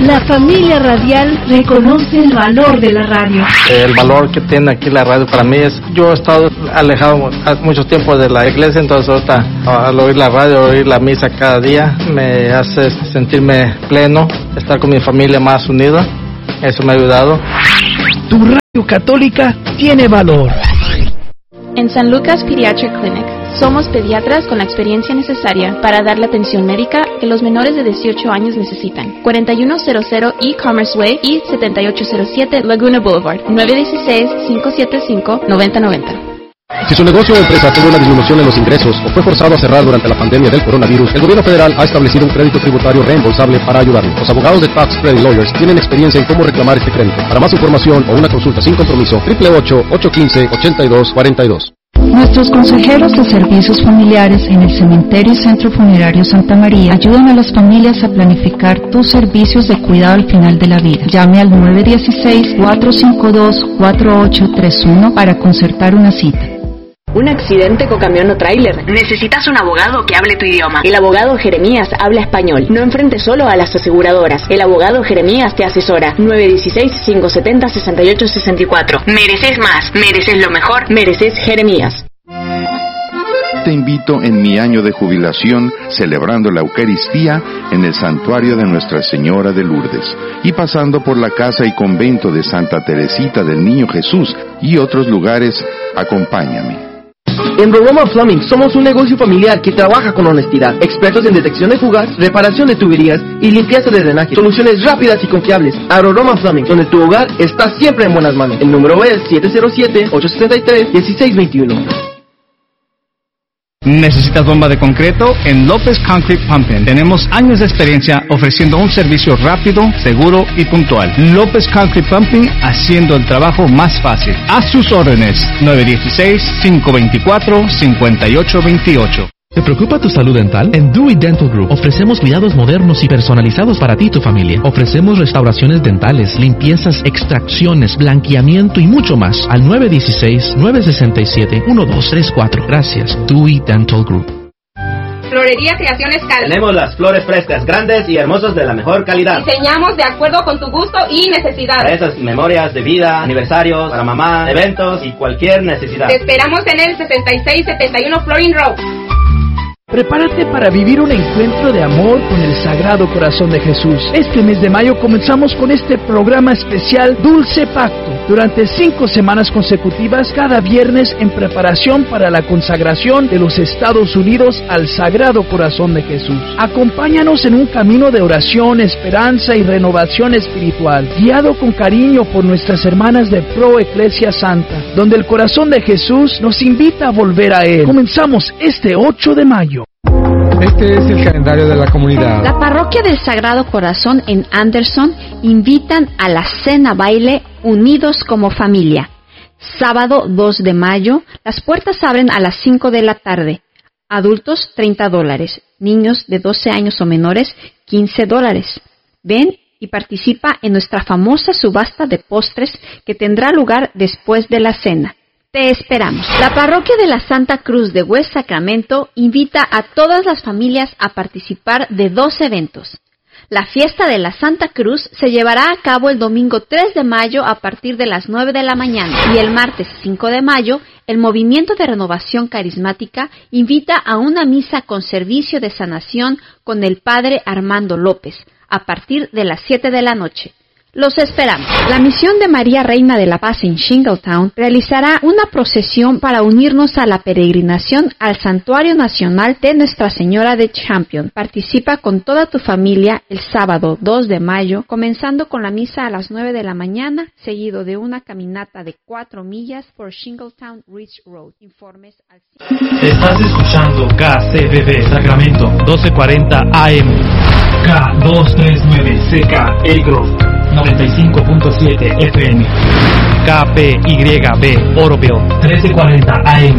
La familia radial reconoce el valor de la radio. El valor que tiene aquí la radio para mí es, yo he estado alejado mucho tiempo de la iglesia, entonces ahorita al oír la radio, oír la misa cada día, me hace sentirme pleno, estar con mi familia más unida, eso me ha ayudado. Tu radio católica tiene valor. En San Lucas Pediatric Clinic, somos pediatras con la experiencia necesaria para dar la atención médica que los menores de 18 años necesitan. 4100 E-Commerce Way y 7807 Laguna Boulevard, 916-575-9090. Si su negocio o empresa tuvo una disminución en los ingresos o fue forzado a cerrar durante la pandemia del coronavirus, el gobierno federal ha establecido un crédito tributario reembolsable para ayudarlo. Los abogados de Tax Credit Lawyers tienen experiencia en cómo reclamar este crédito. Para más información o una consulta sin compromiso, 888-815-8242. Nuestros consejeros de servicios familiares en el Cementerio y Centro Funerario Santa María ayudan a las familias a planificar tus servicios de cuidado al final de la vida. Llame al 916-452-4831 para concertar una cita. Un accidente con camión o tráiler. Necesitas un abogado que hable tu idioma. El abogado Jeremías habla español. No enfrentes solo a las aseguradoras. El abogado Jeremías te asesora. 916-570-6864. Mereces más. Mereces lo mejor. Mereces Jeremías. Te invito en mi año de jubilación, celebrando la Eucaristía en el santuario de Nuestra Señora de Lourdes y pasando por la casa y convento de Santa Teresita del Niño Jesús y otros lugares. Acompáñame. En Roroma Plumbing somos un negocio familiar que trabaja con honestidad, expertos en detección de fugas, reparación de tuberías y limpieza de drenaje. Soluciones rápidas y confiables. A Roroma Plumbing, donde tu hogar está siempre en buenas manos. El número es 707-873-1621. ¿Necesitas bomba de concreto? En López Concrete Pumping tenemos años de experiencia ofreciendo un servicio rápido, seguro y puntual. López Concrete Pumping, haciendo el trabajo más fácil. A sus órdenes, 916-524-5828. ¿Te preocupa tu salud dental? En Dewey Dental Group ofrecemos cuidados modernos y personalizados para ti y tu familia. Ofrecemos restauraciones dentales, limpiezas, extracciones, blanqueamiento y mucho más. Al 916-967-1234. Gracias, Dewey Dental Group. Florería Creaciones Cal. Tenemos las flores frescas, grandes y hermosas de la mejor calidad. Diseñamos de acuerdo con tu gusto y necesidad. Para esas memorias de vida, aniversarios, para mamá, eventos y cualquier necesidad. Te esperamos en el 6671 Florin Road. Prepárate para vivir un encuentro de amor con el Sagrado Corazón de Jesús. Este mes de mayo comenzamos con este programa especial Dulce Pacto. Durante 5 semanas consecutivas, cada viernes en preparación para la consagración de los Estados Unidos al Sagrado Corazón de Jesús. Acompáñanos en un camino de oración, esperanza y renovación espiritual, guiado con cariño por nuestras hermanas de Pro Eclesia Santa, donde el Corazón de Jesús nos invita a volver a Él. Comenzamos este 8 de mayo. Este es el calendario de la comunidad. La Parroquia del Sagrado Corazón en Anderson invitan a la cena baile Unidos como Familia. Sábado 2 de mayo, las puertas abren a las 5 de la tarde. Adultos, $30. Niños de 12 años o menores, $15. Ven y participa en nuestra famosa subasta de postres que tendrá lugar después de la cena. Te esperamos. La Parroquia de la Santa Cruz de West Sacramento invita a todas las familias a participar de 2 eventos. La fiesta de la Santa Cruz se llevará a cabo el domingo 3 de mayo a partir de las 9 de la mañana y el martes 5 de mayo el Movimiento de Renovación Carismática invita a una misa con servicio de sanación con el Padre Armando López a partir de las 7 de la noche. Los esperamos. La Misión de María Reina de la Paz en Shingletown realizará una procesión para unirnos a la peregrinación al Santuario Nacional de Nuestra Señora de Champion. Participa con toda tu familia el sábado 2 de mayo, comenzando con la misa a las 9 de la mañana, seguido de una caminata de 4 millas por Shingletown Ridge Road. Informes al... Estás escuchando KCBB Sacramento 1240 AM, K239CK El Grove 95.7 FM, KPYB Oroville 1340 AM,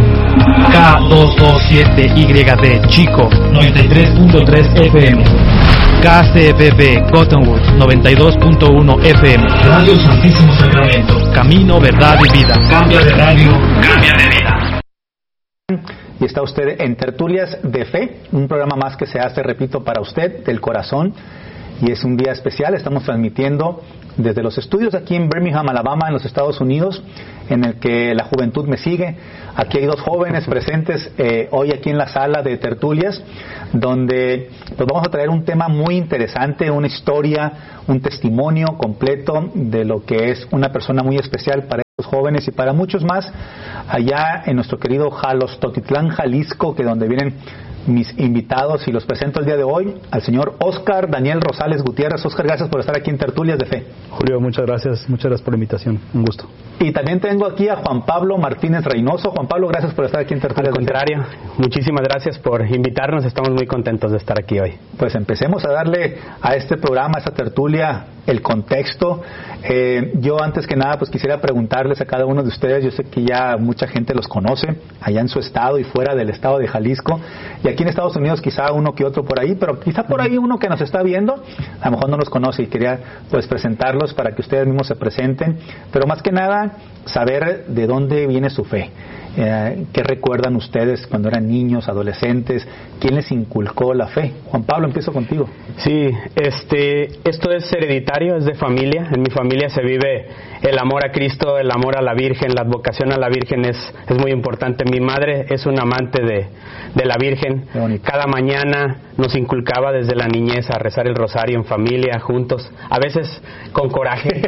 K227YD Chico 93.3 FM, KCBB Cottonwood 92.1 FM, Radio Santísimo Sacramento, Camino, Verdad y Vida. Cambia de radio, cambia de vida. Y está usted en Tertulias de Fe, un programa más que se hace, repito, para usted, del corazón. y es un día especial. Estamos transmitiendo desde los estudios aquí en Birmingham, Alabama, en los Estados Unidos, en el que la juventud me sigue. Aquí hay 2 jóvenes presentes hoy aquí en la sala de tertulias, donde pues vamos a traer un tema muy interesante, una historia, un testimonio completo de lo que es una persona muy especial para estos jóvenes y para muchos más allá en nuestro querido Jalostotitlán, Jalisco, que donde vienen mis invitados, y los presento el día de hoy al señor Óscar Daniel Rosales Gutiérrez. Óscar, gracias por estar aquí en Tertulias de Fe. Julio, muchas gracias por la invitación, un gusto. Y también tengo aquí a Juan Pablo Martínez Reynoso. Juan Pablo, gracias por estar aquí en Tertulias. Al contrario, muchísimas gracias por invitarnos, estamos muy contentos de estar aquí hoy. Pues empecemos a darle a este programa, a esta tertulia, el contexto. Yo antes que nada pues quisiera preguntarles a cada uno de ustedes, yo sé que ya mucha gente los conoce allá en su estado y fuera del estado de Jalisco, y aquí en Estados Unidos quizá uno que otro por ahí, pero quizá por ahí uno que nos está viendo a lo mejor no los conoce, y quería pues presentarlos para que ustedes mismos se presenten, pero más que nada saber de dónde viene su fe. ¿Qué recuerdan ustedes cuando eran niños, adolescentes? ¿Quién les inculcó la fe? Juan Pablo, empiezo contigo. Sí, esto es hereditario, es de familia. En mi familia se vive el amor a Cristo, el amor a la Virgen, la advocación a la Virgen es muy importante. Mi madre es una amante de la Virgen. Cada mañana nos inculcaba desde la niñez a rezar el rosario en familia, juntos, a veces con coraje,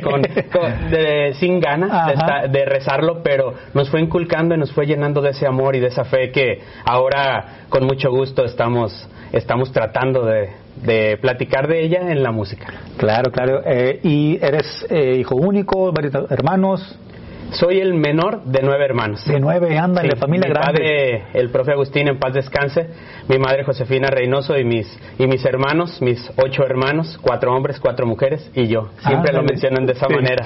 sin ganas de rezarlo, pero nos fue inculcando y nos fue llenando de ese amor y de esa fe que ahora con mucho gusto estamos tratando de platicar de ella en la música. Claro. ¿Y eres hijo único, varios hermanos? Soy el menor de 9 hermanos. De 9, ándale, sí, familia grande. Mi padre, el profe Agustín, en paz descanse. Mi madre Josefina Reynoso y mis hermanos, mis 8 hermanos, 4 hombres, 4 mujeres y yo. Siempre lo mencionan de esa manera.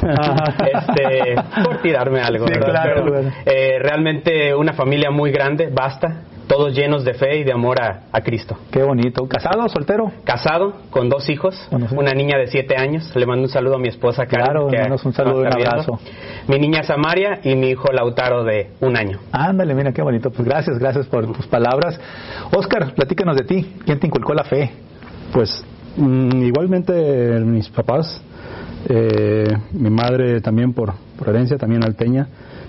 Por tirarme algo, sí, ¿verdad? Claro. Realmente una familia muy grande, vasta. Todos llenos de fe y de amor a Cristo. Qué bonito. ¿Casado o soltero? Casado, con 2 hijos, una niña de 7 años. Le mando un saludo a mi esposa Karen. Claro, un saludo y un abrazo. Mi niña Samaria y mi hijo Lautaro de 1 año. Ándale, mira qué bonito. Pues gracias por tus palabras. Óscar, platícanos de ti. ¿Quién te inculcó la fe? Pues igualmente mis papás, mi madre también por herencia, también alteña.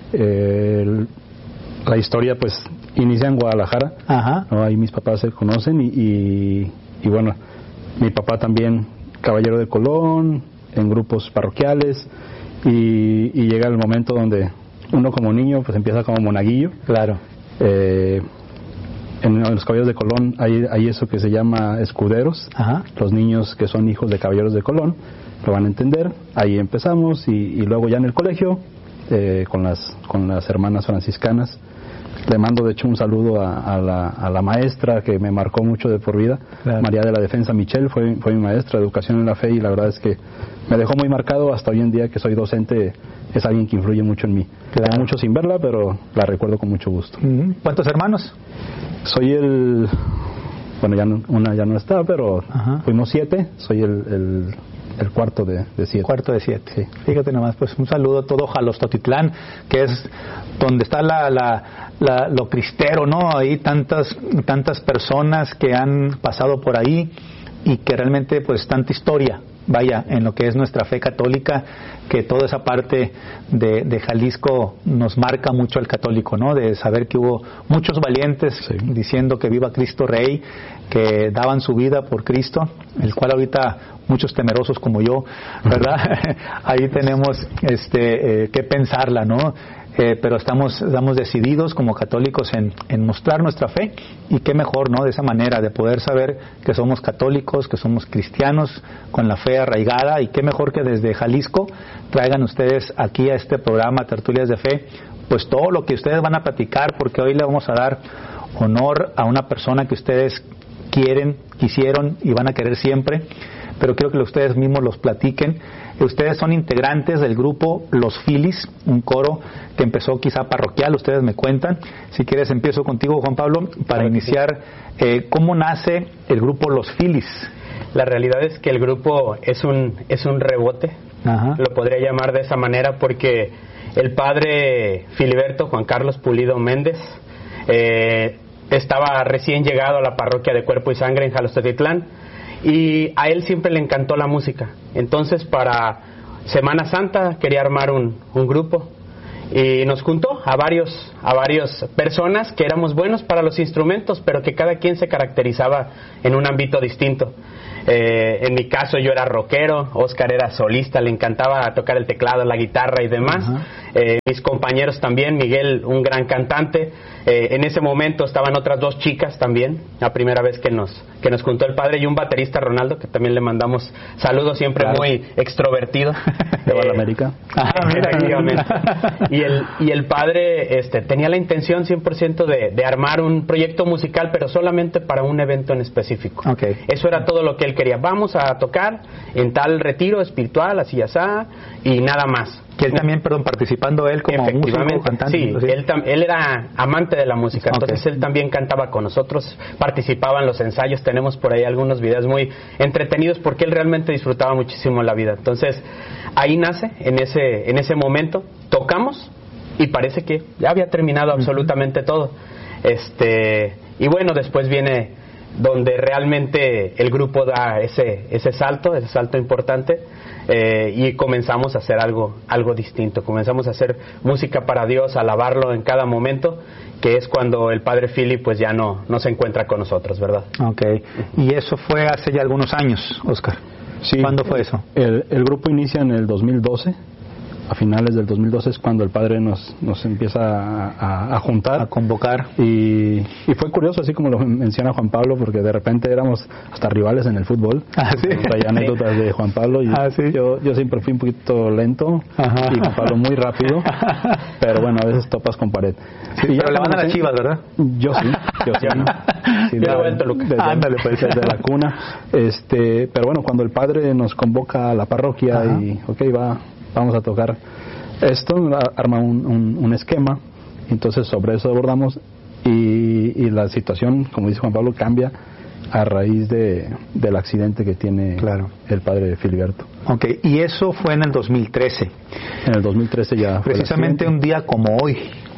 La historia pues inicia en Guadalajara, ¿no? Ahí mis papás se conocen y bueno, mi papá también caballero de Colón, en grupos parroquiales, y llega el momento donde uno como niño pues empieza como monaguillo. Claro. En los caballeros de Colón hay eso que se llama escuderos. Los niños que son hijos de caballeros de Colón lo van a entender. Ahí empezamos y luego ya en el colegio con las hermanas franciscanas. Le mando de hecho un saludo a la maestra que me marcó mucho de por vida. Claro. María de la Defensa Michel fue mi maestra de educación en la fe, y la verdad es que me dejó muy marcado. Hasta hoy en día que soy docente es alguien que influye mucho en mí. Tengo mucho sin verla, pero la recuerdo con mucho gusto. ¿Cuántos hermanos? Soy una ya no está, pero fuimos 7. Soy el cuarto de 7. Cuarto de 7. Sí. Fíjate nomás, pues un saludo a todo Jalostotitlán, que es donde está lo cristero, ¿no? Ahí tantas personas que han pasado por ahí y que realmente pues tanta historia, vaya, en lo que es nuestra fe católica, que toda esa parte de Jalisco nos marca mucho al católico, ¿no? De saber que hubo muchos valientes diciendo que viva Cristo Rey, que daban su vida por Cristo, el cual ahorita muchos temerosos como yo, ¿verdad? Ahí tenemos que pensarla, ¿no? Pero estamos decididos como católicos en mostrar nuestra fe, y qué mejor, ¿no? De esa manera, de poder saber que somos católicos, que somos cristianos con la fe arraigada, y qué mejor que desde Jalisco traigan ustedes aquí a este programa Tertulias de Fe pues todo lo que ustedes van a platicar, porque hoy le vamos a dar honor a una persona que ustedes quisieron y van a querer siempre, pero quiero que ustedes mismos los platiquen. Ustedes son integrantes del grupo Los Filis, un coro que empezó quizá parroquial, ustedes me cuentan. Si quieres empiezo contigo, Juan Pablo, para iniciar. ¿Cómo nace el grupo Los Filis? La realidad es que el grupo es un rebote, lo podría llamar de esa manera, porque el padre Filiberto Juan Carlos Pulido Méndez estaba recién llegado a la parroquia de Cuerpo y Sangre en Jalostotitlán, y a él siempre le encantó la música. Entonces para Semana Santa quería armar un grupo y nos juntó a varias personas que éramos buenos para los instrumentos, pero que cada quien se caracterizaba en un ámbito distinto. En mi caso yo era rockero, Oscar era solista, le encantaba tocar el teclado, la guitarra y demás. Mis compañeros también, Miguel, un gran cantante. En ese momento estaban otras 2 chicas también, la primera vez que nos juntó el padre, y un baterista, Ronaldo, que también le mandamos saludos, siempre muy extrovertido. De América. Y el padre tenía la intención 100% de armar un proyecto musical, pero solamente para un evento en específico. Eso era todo lo que él quería. Vamos a tocar en tal retiro espiritual, así y asá, y nada más. Que él también, participando él como músico, cantante. Sí, él era amante de la música, entonces él también cantaba con nosotros, participaba en los ensayos, tenemos por ahí algunos videos muy entretenidos porque él realmente disfrutaba muchísimo la vida. Entonces, ahí nace, en ese momento, tocamos y parece que ya había terminado absolutamente todo. Y bueno, después viene donde realmente el grupo da ese salto importante, y comenzamos a hacer algo distinto, comenzamos a hacer música para Dios, a alabarlo en cada momento, que es cuando el padre Philly pues ya no se encuentra con nosotros, ¿verdad? Y eso fue hace ya algunos años, Oscar. Sí. ¿Cuándo fue eso? El grupo inicia en el 2012. A finales del 2012 es cuando el padre nos empieza a juntar, a convocar, y fue curioso, así como lo menciona Juan Pablo, porque de repente éramos hasta rivales en el fútbol. Hay anécdotas de Juan Pablo, y yo siempre fui un poquito lento, y Juan Pablo muy rápido, pero bueno, a veces topas con pared. Y pero le van a las Chivas, ¿verdad? Yo sí. Desde la cuna. Pero bueno, cuando el padre nos convoca a la parroquia y vamos a tocar esto, arma un esquema, entonces sobre eso abordamos, y la situación, como dice Juan Pablo, cambia a raíz del accidente que tiene el padre Filiberto. Y eso fue en el 2013. En el 2013 ya. Precisamente un día como hoy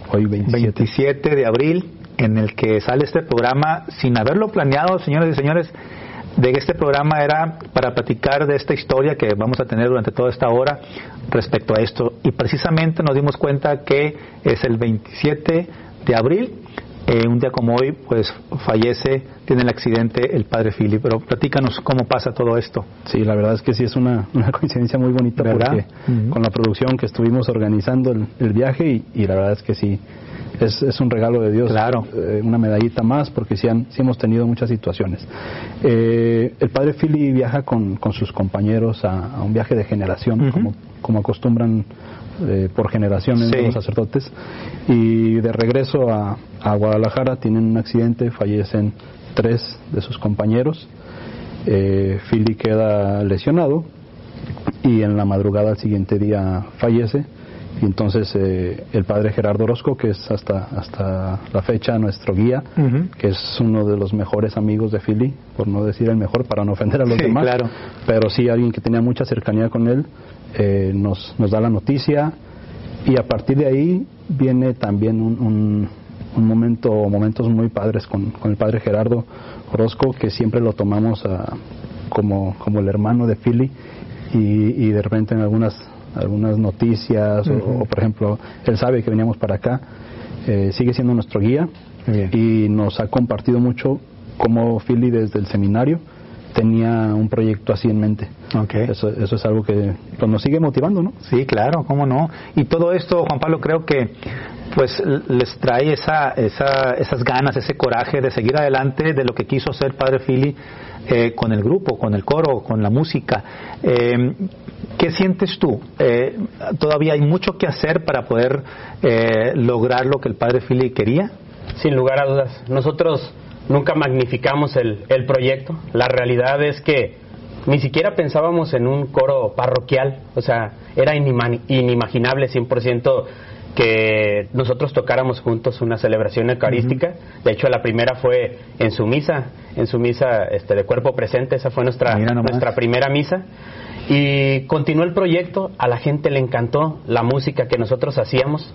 27 de abril, en el que sale este programa sin haberlo planeado, señoras y señores. De este programa era para platicar de esta historia que vamos a tener durante toda esta hora respecto a esto, y precisamente nos dimos cuenta que es el 27 de abril, un día como hoy, pues tiene el accidente el padre Philly. Pero platícanos cómo pasa todo esto. Sí, la verdad es que sí es una coincidencia muy bonita, ¿verdad? Porque con la producción que estuvimos organizando el viaje, y la verdad es que sí es un regalo de Dios, una medallita más, porque sí hemos tenido muchas situaciones. El padre Philly viaja con sus compañeros a un viaje de generación, como acostumbran por generaciones los sacerdotes, y de regreso a Guadalajara tienen un accidente, fallecen 3 de sus compañeros. Philly queda lesionado, y en la madrugada al siguiente día fallece. Y entonces el padre Gerardo Orozco, que es hasta la fecha nuestro guía, que es uno de los mejores amigos de Philly, por no decir el mejor, para no ofender a los demás, pero sí alguien que tenía mucha cercanía con él, nos da la noticia, y a partir de ahí viene también momentos muy padres con el padre Gerardo Orozco, que siempre lo tomamos como el hermano de Philly, y de repente en algunas noticias, o por ejemplo, él sabe que veníamos para acá, sigue siendo nuestro guía, y nos ha compartido mucho cómo Philly desde el seminario tenía un proyecto así en mente. Eso es algo que nos sigue motivando, ¿no? Sí, claro, cómo no. Y todo esto, Juan Pablo, creo que pues les trae esas ganas, ese coraje de seguir adelante de lo que quiso hacer padre Philly con el grupo, con el coro, con la música. ¿Qué sientes tú? ¿Todavía hay mucho que hacer para poder lograr lo que el padre Philly quería? Sin lugar a dudas. Nosotros nunca magnificamos el proyecto. La realidad es que ni siquiera pensábamos en un coro parroquial. O sea, era inimaginable 100% que nosotros tocáramos juntos una celebración eucarística. De hecho, la primera fue en su misa de cuerpo presente. Esa fue nuestra primera misa. Y continuó el proyecto, a la gente le encantó la música que nosotros hacíamos.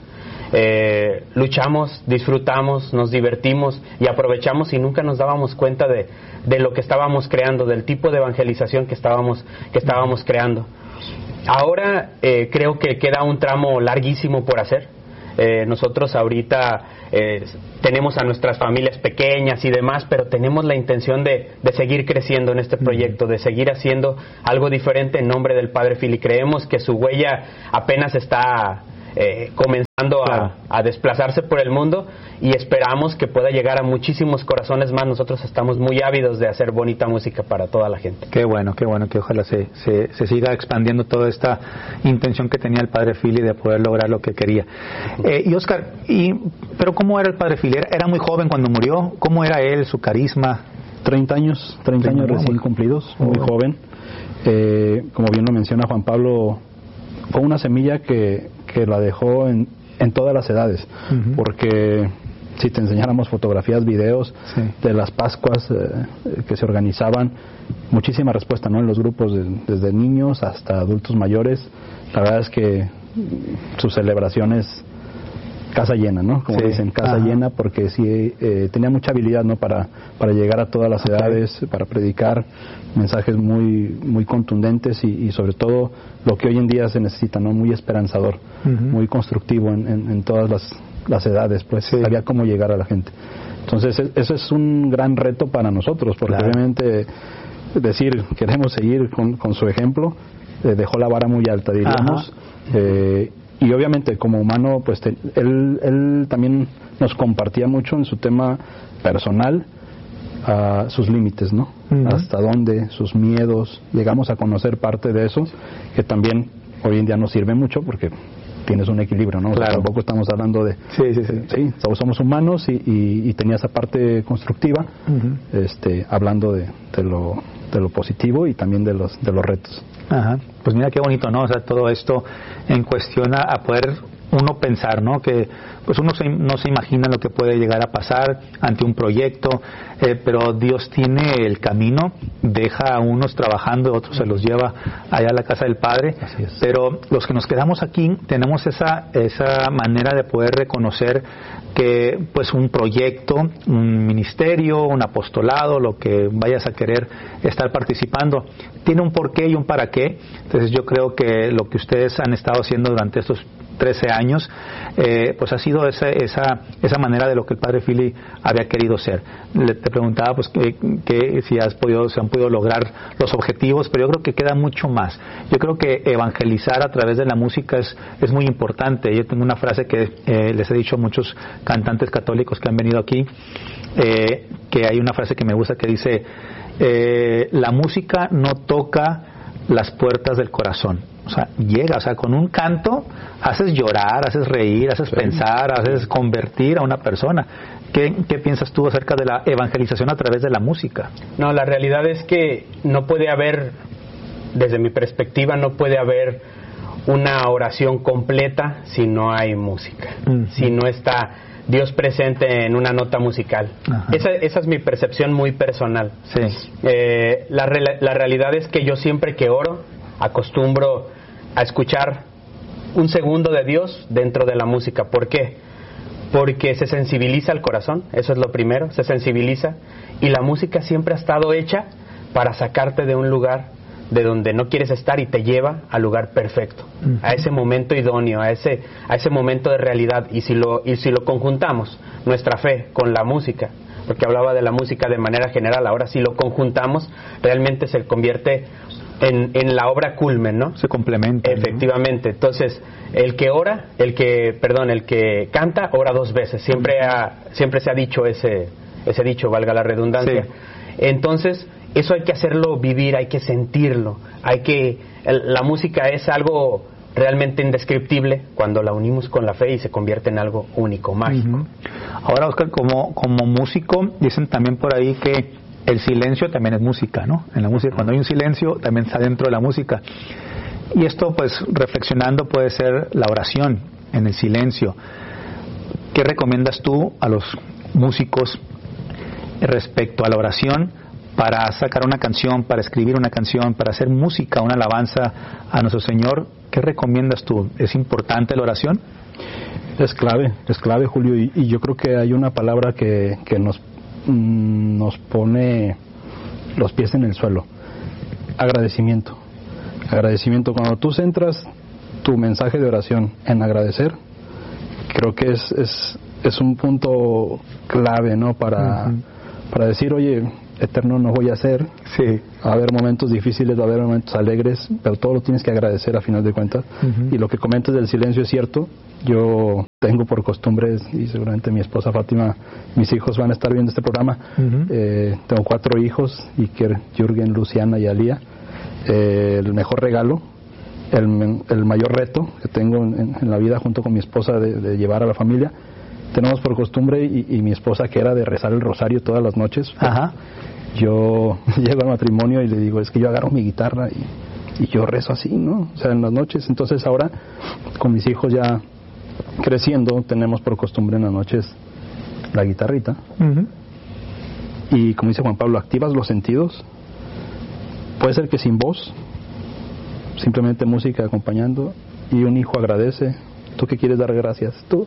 luchamos, disfrutamos, nos divertimos y aprovechamos y nunca nos dábamos cuenta de lo que estábamos creando, del tipo de evangelización que estábamos creando. Ahora creo que queda un tramo larguísimo por hacer. Nosotros ahorita tenemos a nuestras familias pequeñas y demás, pero tenemos la intención de seguir creciendo en este proyecto, de seguir haciendo algo diferente en nombre del Padre Phil, y creemos que su huella apenas está comenzando a desplazarse por el mundo, y esperamos que pueda llegar a muchísimos corazones más. Nosotros estamos muy ávidos de hacer bonita música para toda la gente. Qué bueno, que ojalá se siga expandiendo toda esta intención que tenía el Padre Phil de poder lograr lo que quería. Y Oscar, pero ¿cómo era el Padre Phil? ¿Era muy joven cuando murió? ¿Cómo era él, su carisma? 30 años recién cumplidos, muy joven. Como bien lo menciona Juan Pablo, fue una semilla que la dejó en todas las edades, porque si te enseñáramos fotografías, videos de las Pascuas que se organizaban, muchísima respuesta, ¿no? En los grupos, desde niños hasta adultos mayores. La verdad es que sus celebraciones, casa llena, ¿no? Como dicen, casa llena, porque sí tenía mucha habilidad, ¿no? Para llegar a todas las edades, para predicar mensajes muy contundentes y sobre todo lo que hoy en día se necesita, ¿no? Muy esperanzador, muy constructivo en todas las edades, pues sabía cómo llegar a la gente. Entonces eso es un gran reto para nosotros, porque obviamente decir queremos seguir con su ejemplo, dejó la vara muy alta, diríamos. Y obviamente como humano, pues él también nos compartía mucho en su tema personal, sus límites, ¿no? Hasta dónde, sus miedos. Llegamos a conocer parte de eso, que también hoy en día nos sirve mucho, porque tienes un equilibrio, ¿no? O sea, tampoco estamos hablando de... Sí, somos humanos y tenía esa parte constructiva, hablando de lo positivo y también de los retos. Pues mira qué bonito, ¿no? O sea, todo esto en cuestión a poder uno pensar, ¿no? Que pues uno no se imagina lo que puede llegar a pasar ante un proyecto, pero Dios tiene el camino, deja a unos trabajando, otros se los lleva allá a la casa del Padre. Pero los que nos quedamos aquí tenemos esa manera de poder reconocer que pues un proyecto, un ministerio, un apostolado, lo que vayas a querer estar participando, tiene un porqué y un para qué. Entonces yo creo que lo que ustedes han estado haciendo durante estos 13 años, pues ha sido esa manera de lo que el Padre Phil había querido ser. Te preguntaba pues que si se han podido lograr los objetivos, pero yo creo que queda mucho más. Yo creo que evangelizar a través de la música es muy importante. Yo tengo una frase que les he dicho a muchos cantantes católicos que han venido aquí, que hay una frase que me gusta que dice, la música no toca las puertas del corazón. O sea, llega, o sea, con un canto haces llorar, haces reír, haces pensar, haces convertir a una persona. ¿Qué piensas tú acerca de la evangelización a través de la música? No, la realidad es que no puede haber, desde mi perspectiva, no puede haber una oración completa si no hay música, si no está Dios presente en una nota musical. Esa es mi percepción muy personal. La realidad es que yo siempre que oro acostumbro a escuchar un segundo de Dios dentro de la música. ¿Por qué? Porque se sensibiliza el corazón, eso es lo primero, se sensibiliza, y la música siempre ha estado hecha para sacarte de un lugar de donde no quieres estar y te lleva al lugar perfecto, a ese momento idóneo, a ese momento de realidad. Y si lo conjuntamos, nuestra fe con la música, porque hablaba de la música de manera general, ahora si lo conjuntamos, realmente se convierte en la obra culmen, ¿no? Se complementa. Efectivamente. ¿No? Entonces, el que canta, ora dos veces. Siempre se ha dicho ese dicho, valga la redundancia. Entonces, eso hay que hacerlo vivir, hay que sentirlo. La música es algo realmente indescriptible cuando la unimos con la fe y se convierte en algo único, mágico. Ahora, Oscar, como músico, dicen también por ahí que el silencio también es música, ¿no? En la música, cuando hay un silencio, también está dentro de la música. Y esto, pues, reflexionando, puede ser la oración en el silencio. ¿Qué recomiendas tú a los músicos respecto a la oración para sacar una canción, para escribir una canción, para hacer música, una alabanza a nuestro Señor? ¿Qué recomiendas tú? ¿Es importante la oración? Es clave, Julio, y yo creo que hay una palabra que nos pone los pies en el suelo: agradecimiento. Cuando tú centras tu mensaje de oración en agradecer, creo que es un punto clave, ¿no? Para decir, oye, eterno no voy a ser. Sí. Va a haber momentos difíciles, va a haber momentos alegres, pero todo lo tienes que agradecer a final de cuentas. Y lo que comentas del silencio es cierto. Yo tengo por costumbre, y seguramente mi esposa Fátima, mis hijos van a estar viendo este programa. Tengo 4 hijos: Iker, Jürgen, Luciana y Alía. El mejor regalo, el mayor reto que tengo en la vida junto con mi esposa de llevar a la familia, tenemos por costumbre, y mi esposa, que era de rezar el rosario todas las noches. Yo llego al matrimonio y le digo, es que yo agarro mi guitarra y yo rezo así, ¿no? O sea, en las noches. Entonces ahora, con mis hijos ya creciendo, tenemos por costumbre en las noches la guitarrita. Y como dice Juan Pablo, activas los sentidos. Puede ser que sin voz, simplemente música acompañando, y un hijo agradece. ¿Tú qué quieres dar gracias? Tú.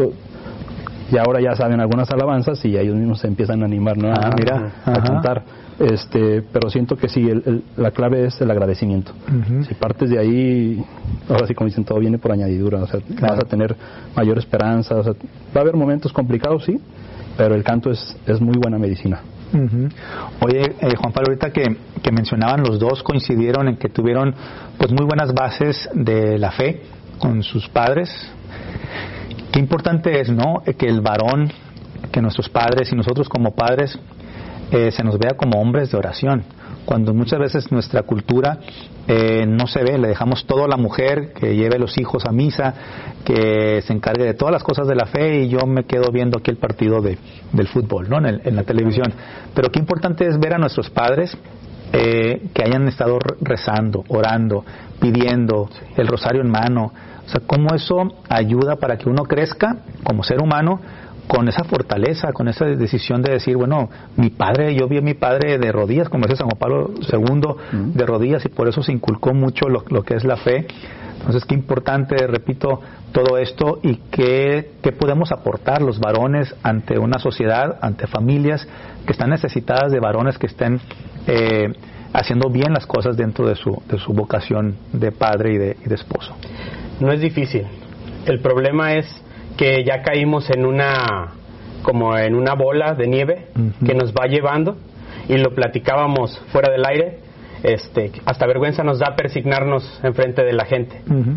Y ahora ya saben algunas alabanzas y ellos mismos se empiezan a animar, ¿no? A cantar. Pero siento que sí, la clave es el agradecimiento. Si partes de ahí, ahora sí, como dicen, todo viene por añadidura. O sea, vas a tener mayor esperanza. O sea, va a haber momentos complicados, sí, pero el canto es muy buena medicina. Oye, Juan Pablo, ahorita que mencionaban, los dos coincidieron en que tuvieron pues muy buenas bases de la fe con sus padres. Qué importante es, ¿no?, que el varón, que nuestros padres y nosotros como padres se nos vea como hombres de oración, cuando muchas veces nuestra cultura no se ve. Le dejamos todo a la mujer, que lleve los hijos a misa, que se encargue de todas las cosas de la fe, y yo me quedo viendo aquí el partido del fútbol, ¿no?, en la televisión. Pero qué importante es ver a nuestros padres que hayan estado rezando, orando, pidiendo, el rosario en mano. O sea, cómo eso ayuda para que uno crezca como ser humano con esa fortaleza, con esa decisión de decir, bueno, yo vi a mi padre de rodillas, como decía San Juan Pablo II, de rodillas, y por eso se inculcó mucho lo que es la fe. Entonces, qué importante, repito, todo esto, y qué podemos aportar los varones ante una sociedad, ante familias que están necesitadas de varones que estén haciendo bien las cosas dentro de su vocación de padre y de esposo. No es difícil. El problema es que ya caímos en una bola de nieve que nos va llevando, y lo platicábamos fuera del aire. Hasta vergüenza nos da persignarnos enfrente de la gente.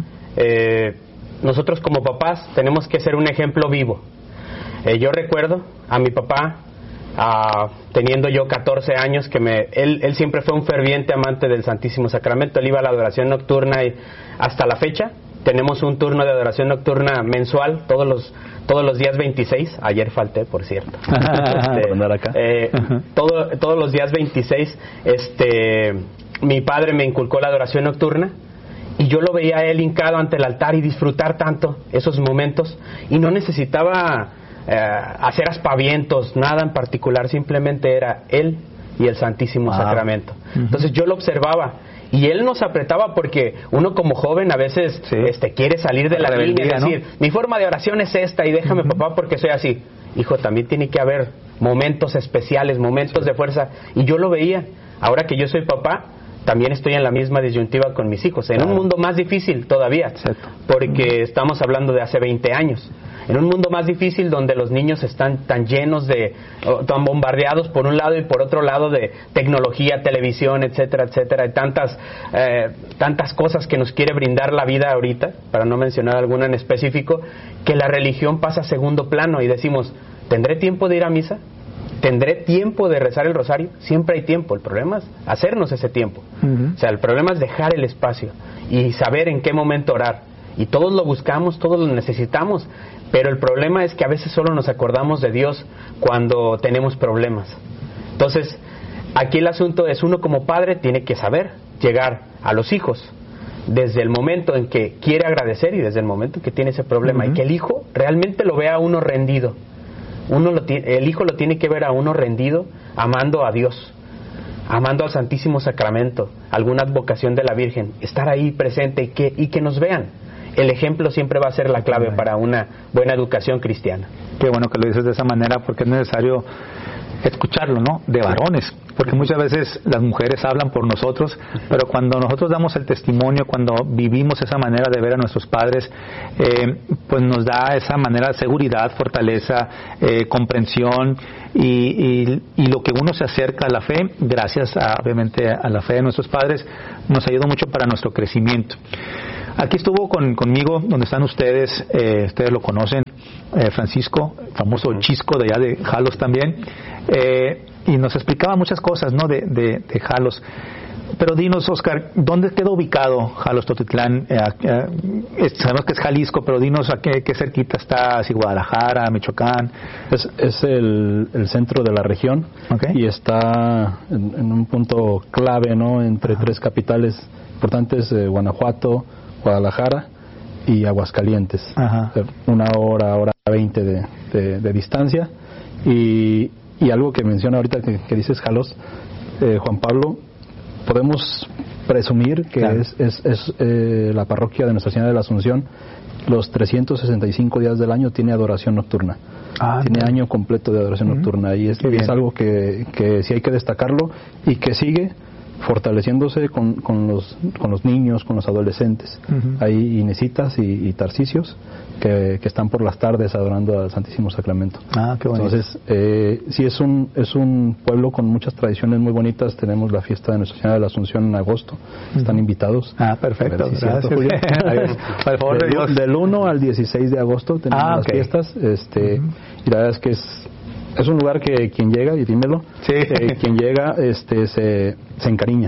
Nosotros como papás tenemos que ser un ejemplo vivo. Yo recuerdo a mi papá, teniendo yo 14 años, que él siempre fue un ferviente amante del Santísimo Sacramento. Él iba a la adoración nocturna, y hasta la fecha tenemos un turno de adoración nocturna mensual, todos los días 26. Ayer falté, por cierto. Por andar acá. Todos los días 26, mi padre me inculcó la adoración nocturna, y yo lo veía a él hincado ante el altar y disfrutar tanto esos momentos, y no necesitaba hacer aspavientos, nada en particular, simplemente era él y el Santísimo Sacramento. Entonces yo lo observaba, y él nos apretaba, porque uno como joven a veces quiere salir de la línea y decir, ¿no?, mi forma de oración es esta, y déjame, papá, porque soy así. Hijo, también tiene que haber momentos especiales, momentos de fuerza, y yo lo veía. Ahora que yo soy papá, también estoy en la misma disyuntiva con mis hijos, en un mundo más difícil todavía, porque estamos hablando de hace 20 años. En un mundo más difícil, donde los niños están tan llenos tan bombardeados por un lado y por otro lado de tecnología, televisión, etcétera, etcétera, y tantas cosas que nos quiere brindar la vida ahorita, para no mencionar alguna en específico, que la religión pasa a segundo plano, y decimos, ¿tendré tiempo de ir a misa? ¿Tendré tiempo de rezar el rosario? Siempre hay tiempo. El problema es hacernos ese tiempo. O sea, el problema es dejar el espacio y saber en qué momento orar. Y todos lo buscamos, todos lo necesitamos, pero el problema es que a veces solo nos acordamos de Dios cuando tenemos problemas. Entonces, aquí el asunto es, uno como padre tiene que saber llegar a los hijos desde el momento en que quiere agradecer y desde el momento en que tiene ese problema, y que el hijo realmente lo vea a uno rendido. El hijo lo tiene que ver a uno rendido, amando a Dios, amando al Santísimo Sacramento, alguna advocación de la Virgen, estar ahí presente y que nos vean. el ejemplo siempre va a ser la clave para una buena educación cristiana. Qué bueno que lo dices de esa manera, porque es necesario escucharlo, ¿no? De varones, porque muchas veces las mujeres hablan por nosotros, pero cuando nosotros damos el testimonio, cuando vivimos esa manera de ver a nuestros padres, pues nos da esa manera de seguridad, fortaleza, comprensión y lo que uno se acerca a la fe, gracias obviamente a la fe de nuestros padres, nos ayuda mucho para nuestro crecimiento. Aquí estuvo conmigo, donde están ustedes lo conocen, Francisco, famoso Chisco de allá de Jalos también, y nos explicaba muchas cosas, ¿no? de Jalos. Pero dinos, Oscar, ¿dónde queda ubicado Jalos Totitlán? Sabemos que es Jalisco, pero dinos a qué cerquita está, si Guadalajara, Michoacán. Es el centro de la región, okay, y está en un punto clave, ¿no? Entre tres capitales importantes, Guanajuato, Guadalajara y Aguascalientes. Una hora 20 de distancia. Y algo que menciona ahorita que dices, Jalos, Juan Pablo, podemos presumir que claro, es la parroquia de Nuestra Señora de la Asunción, los 365 días del año tiene adoración nocturna. Tiene año completo de adoración nocturna, y es algo que sí hay que destacarlo y que sigue fortaleciéndose con los niños, con los adolescentes. Hay Inesitas y Tarcisios que están por las tardes adorando al Santísimo Sacramento. Qué bonito. Entonces, sí es un pueblo con muchas tradiciones muy bonitas. Tenemos la fiesta de Nuestra Señora de la Asunción en agosto. Están invitados. Perfecto. Si gracias. Julio. Por favor, del 1 al 16 de agosto tenemos las fiestas. Y la verdad es que es un lugar que quien llega, y dímelo, quien llega se encariña,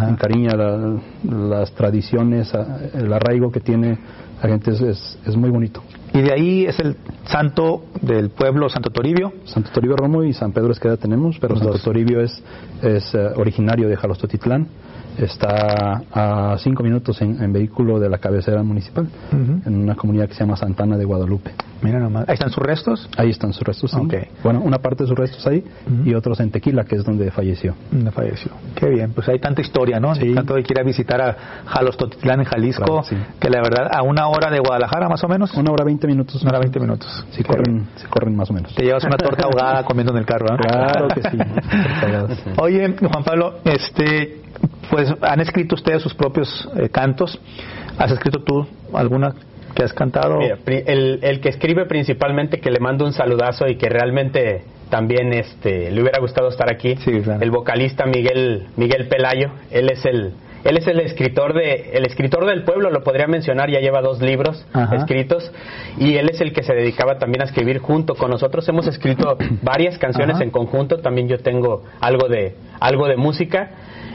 las tradiciones, el arraigo que tiene la gente es muy bonito. Y de ahí es el santo del pueblo, Santo Toribio. Santo Toribio Romo y San Pedro Esqueda tenemos, pero Santo Toribio es originario de Jalos Totitlán. Está a 5 minutos en vehículo de la cabecera municipal, en una comunidad que se llama Santana de Guadalupe. Mira nomás, ¿ahí están sus restos? Ahí están sus restos, sí. Bueno, una parte de sus restos ahí y otros en Tequila, que es donde falleció. Qué bien, pues hay tanta historia, ¿no? Sí. Tanto que quiera visitar a Jalos Totitlán en Jalisco, claro, sí, que la verdad, a 1 hora de Guadalajara más o menos. 1 hora 20 minutos. 1 hora 20 minutos. Sí, corren más o menos. Te llevas una torta ahogada comiendo en el carro, ¿no? Claro que sí. Oye, Juan Pablo, pues han escrito ustedes sus propios cantos. ¿Has escrito tú alguna que has cantado? Mira, el que escribe principalmente, que le mando un saludazo y que realmente también le hubiera gustado estar aquí, sí, claro, el vocalista Miguel Pelayo. Él es el escritor del pueblo, lo podría mencionar. Ya lleva 2 libros escritos, y él es el que se dedicaba también a escribir junto con nosotros. Hemos escrito varias canciones en conjunto. También yo tengo algo de música.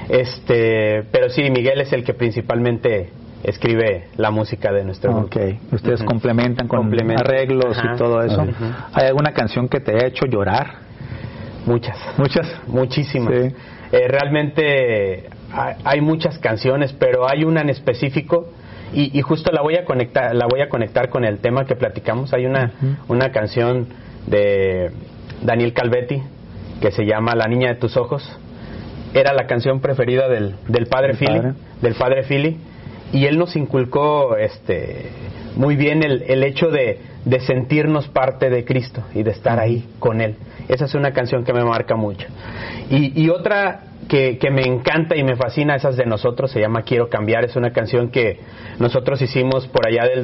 Pero sí, Miguel es el que principalmente escribe la música de nuestro grupo. Ustedes complementan con arreglos y todo eso. ¿Hay alguna canción que te haya hecho llorar? Muchísimas. Sí. Realmente hay muchas canciones, pero hay una en específico, y justo la voy a conectar con el tema que platicamos. Hay una canción de Daniel Calvetti que se llama La Niña de tus Ojos. Era la canción preferida del padre Philly, y él nos inculcó muy bien el hecho de sentirnos parte de Cristo y de estar ahí con él. Esa es una canción que me marca mucho. Y otra que me encanta y me fascina, esa es de nosotros, se llama Quiero Cambiar. Es una canción que nosotros hicimos por allá del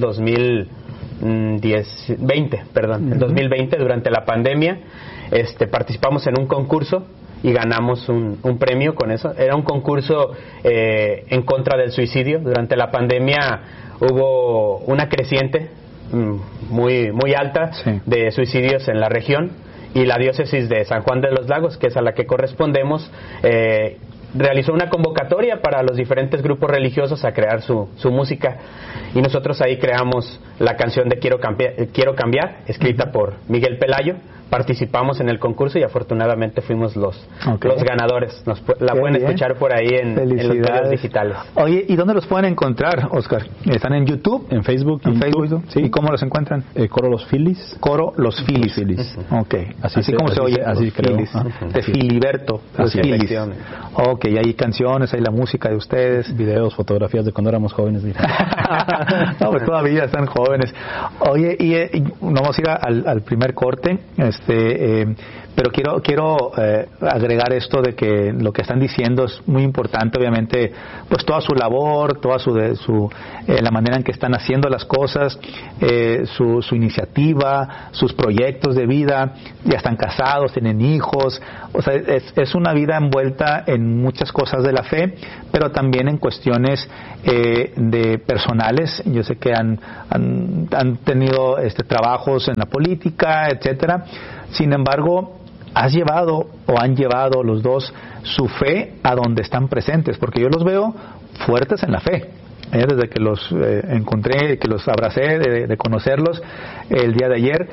2020, durante la pandemia. Participamos en un concurso y ganamos un premio con eso. Era un concurso en contra del suicidio. Durante la pandemia hubo una creciente muy alta de suicidios en la región, y la diócesis de San Juan de los Lagos, que es a la que correspondemos, realizó una convocatoria para los diferentes grupos religiosos a crear su música, y nosotros ahí creamos la canción de Quiero Cambiar, escrita por Miguel Pelayo, participamos en el concurso y afortunadamente fuimos los ganadores. La pueden escuchar por ahí en los medios digitales. Oye, ¿y dónde los pueden encontrar, Oscar? ¿Están en YouTube? En Facebook. ¿En Facebook? Sí. ¿Y cómo los encuentran? Coro Los Filis. Coro Los Filis. Ok. Así como se oye. Así creo. De Filiberto. Los Filis. Ok, hay canciones, hay la música de ustedes. Videos, fotografías de cuando éramos jóvenes. No, pues todavía están jóvenes. Oye, y vamos a ir al primer corte. Pero quiero agregar esto de que lo que están diciendo es muy importante, obviamente, pues toda su labor, toda la manera en que están haciendo las cosas, su iniciativa, sus proyectos de vida, ya están casados, tienen hijos, o sea, es una vida envuelta en muchas cosas de la fe, pero también en cuestiones de personales. Yo sé que han tenido trabajos en la política, etcétera. Sin embargo, han llevado los dos su fe a donde están presentes, porque yo los veo fuertes en la fe. Desde que los encontré, que los abracé, de conocerlos el día de ayer,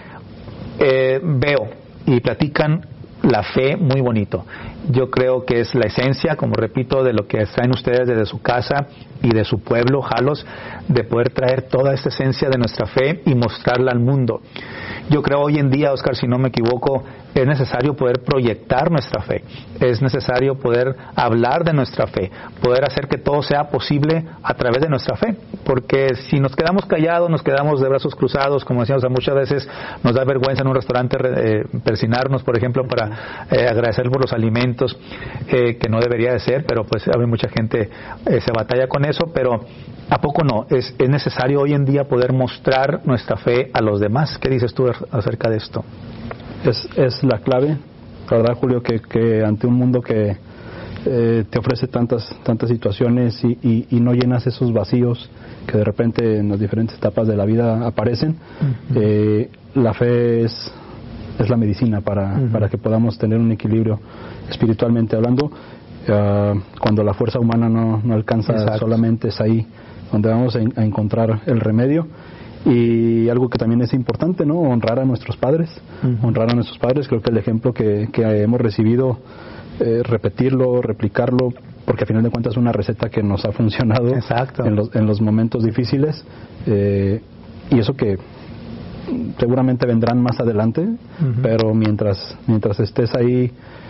veo y platican la fe muy bonito. Yo creo que es la esencia, como repito, de lo que traen ustedes desde su casa y de su pueblo, Jalos, de poder traer toda esta esencia de nuestra fe y mostrarla al mundo. Yo creo hoy en día, Oscar, si no me equivoco, es necesario poder proyectar nuestra fe, es necesario poder hablar de nuestra fe, poder hacer que todo sea posible a través de nuestra fe, porque si nos quedamos callados, nos quedamos de brazos cruzados, como decíamos, muchas veces nos da vergüenza en un restaurante persinarnos, por ejemplo, para agradecer por los alimentos, que no debería de ser, pero pues hay mucha gente se batalla con eso, pero ¿a poco no? Es necesario hoy en día poder mostrar nuestra fe a los demás. ¿Qué dices tú acerca de esto? Es la clave, ¿verdad, Julio? Que ante un mundo que te ofrece tantas situaciones y no llenas esos vacíos que de repente en las diferentes etapas de la vida aparecen, la fe es la medicina para que podamos tener un equilibrio espiritualmente hablando. Cuando la fuerza humana no alcanza. Exacto. Solamente es ahí donde vamos a encontrar el remedio. Y algo que también es importante, ¿no? Honrar a nuestros padres. Honrar a nuestros padres. Creo que el ejemplo que hemos recibido, repetirlo, replicarlo, porque al final de cuentas es una receta que nos ha funcionado. Exacto. En los momentos difíciles, y eso que seguramente vendrán más adelante, pero mientras estés ahí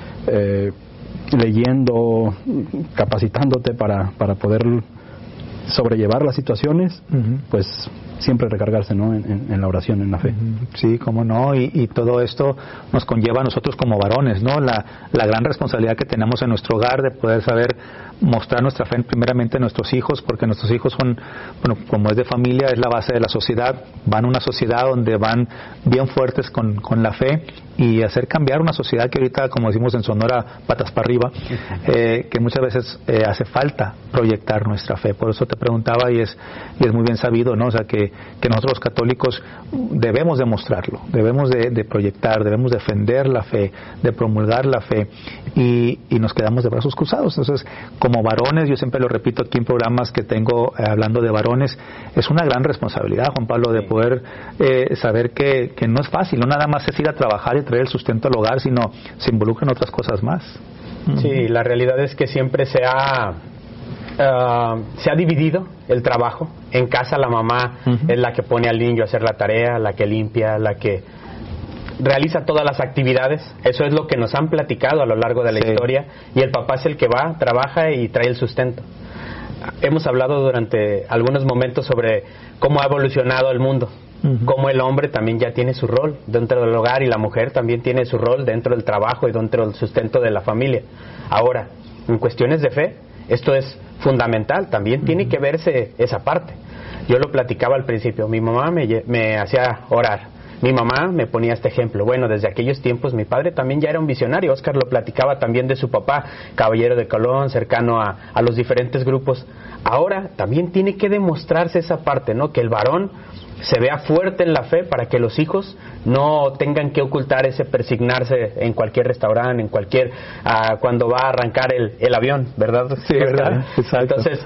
leyendo, capacitándote para poder sobrellevar las situaciones, pues siempre recargarse, ¿no? en la oración, en la fe. Sí, cómo no, y todo esto nos conlleva a nosotros como varones, ¿no? La gran responsabilidad que tenemos en nuestro hogar de poder saber mostrar nuestra fe primeramente a nuestros hijos, porque nuestros hijos son, bueno, como es de familia, es la base de la sociedad, van a una sociedad donde van bien fuertes con la fe, y hacer cambiar una sociedad que ahorita, como decimos en Sonora, patas para arriba, que muchas veces hace falta proyectar nuestra fe. Por eso te preguntaba, y es muy bien sabido, ¿no? O sea, que nosotros los católicos debemos demostrarlo, debemos de proyectar, debemos defender la fe, de promulgar la fe, y nos quedamos de brazos cruzados. Entonces, como varones, yo siempre lo repito aquí en programas que tengo hablando de varones, es una gran responsabilidad, Juan Pablo, de poder saber que no es fácil, no nada más es ir a trabajar y traer el sustento al hogar, sino se involucran otras cosas más. Sí, la realidad es que siempre se ha dividido el trabajo. En casa la mamá es la que pone al niño a hacer la tarea, la que limpia, la que realiza todas las actividades. Eso es lo que nos han platicado a lo largo de la historia, y el papá es el que va, trabaja y trae el sustento. Hemos hablado durante algunos momentos sobre cómo ha evolucionado el mundo, cómo el hombre también ya tiene su rol dentro del hogar y la mujer también tiene su rol dentro del trabajo y dentro del sustento de la familia. Ahora, en cuestiones de fe, esto es fundamental, también tiene que verse esa parte. Yo lo platicaba al principio, mi mamá me hacía orar, mi mamá me ponía este ejemplo. Bueno, desde aquellos tiempos mi padre también ya era un visionario. Oscar lo platicaba también de su papá, caballero de Colón, cercano a los diferentes grupos. Ahora también tiene que demostrarse esa parte, ¿no? Que el varón se vea fuerte en la fe para que los hijos no tengan que ocultar ese persignarse en cualquier restaurante, en cualquier cuando va a arrancar el avión, ¿verdad? Sí, ¿verdad? Exacto. Entonces,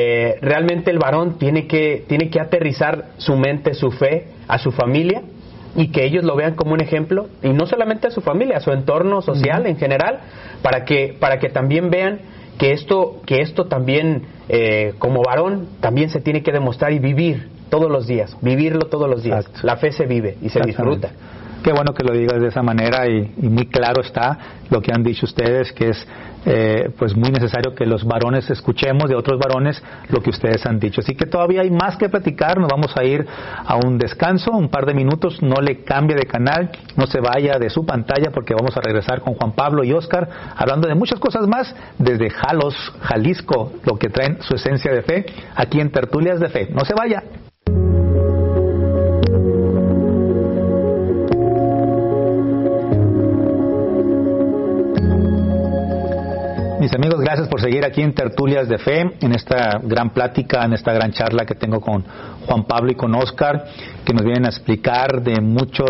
realmente el varón tiene que aterrizar su mente, su fe a su familia, y que ellos lo vean como un ejemplo, y no solamente a su familia, a su entorno social en general, para que también vean que esto también, como varón, también se tiene que demostrar y vivir todos los días, vivirlo todos los días. Exacto. La fe se vive y se disfruta. Qué bueno que lo digas de esa manera y muy claro está lo que han dicho ustedes, que es pues muy necesario que los varones escuchemos de otros varones lo que ustedes han dicho. Así que todavía hay más que platicar, nos vamos a ir a un descanso, un par de minutos, no le cambie de canal, no se vaya de su pantalla porque vamos a regresar con Juan Pablo y Oscar hablando de muchas cosas más desde Jalos, Jalisco, lo que traen su esencia de fe aquí en Tertulias de Fe. No se vaya. Mis amigos, gracias por seguir aquí en Tertulias de Fe, en esta gran plática, en esta gran charla que tengo con Juan Pablo y con Oscar, que nos vienen a explicar de muchos